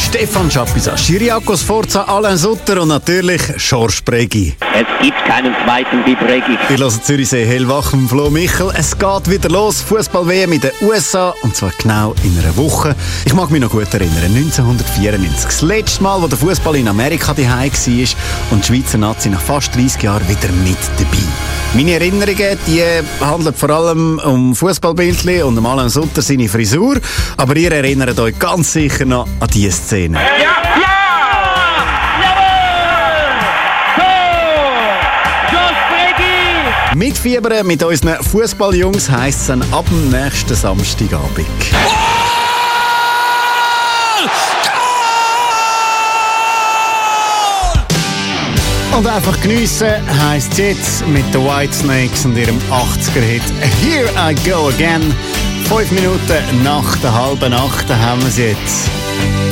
Stefan Schapisa, Chiriakos Forza, Alain Sutter und natürlich Georges Preggi. Es gibt keinen zweiten wie Preggi. Wir hören Zürichsee hellwach vom Flo Michel. Es geht wieder los, Fußball-WM in den USA, und zwar genau in einer Woche. Ich mag mich noch gut erinnern, 1994, das letzte Mal, wo der Fußball in Amerika daheim war und die Schweizer Nazi nach fast 30 Jahren wieder mit dabei. Meine Erinnerungen, die handeln vor allem um Fußballbildchen und um Alain Sutter seine Frisur, aber ihr erinnert euch ganz sicher noch an diese Szene. Ja! Mitfiebern mit unseren Fußballjungs heisst es dann ab dem nächsten Samstagabend. Und einfach geniessen heisst es jetzt mit den Whitesnakes und ihrem 80er-Hit «Here I Go Again». 5 Minuten nach der 7:30 haben wir es jetzt.